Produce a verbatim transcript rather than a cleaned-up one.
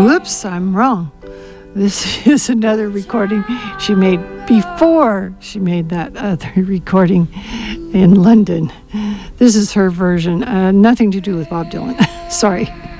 Whoops, I'm wrong. This is another recording she made before she made that other recording in London. This is her version. Uh, nothing to do with Bob Dylan. Sorry.